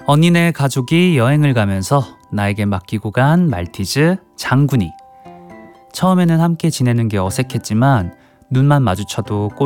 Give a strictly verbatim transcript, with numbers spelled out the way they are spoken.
언니네 가족이 여행을 가면서 나에게 맡기고 간 말티즈 장군이. 처음에는 함께 지내는 게 어색했지만 눈만 마주쳐도